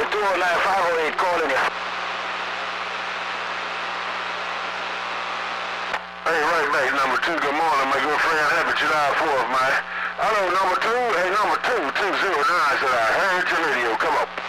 209-508 calling you. Hey, right back, number 2. Good morning, my good friend. Happy July 4th, man. Hello, number 2. Hey, number 2, 209, said I heard your radio. Come up.